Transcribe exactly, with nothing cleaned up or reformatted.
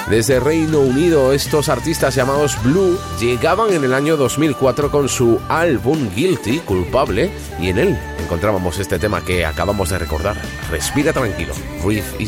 Desde Reino Unido, estos artistas llamados Blue llegaban en el año dos mil cuatro con su álbum Guilty, culpable, y en él encontrábamos este tema que acabamos de recordar, Respira tranquilo, Breathe Easy.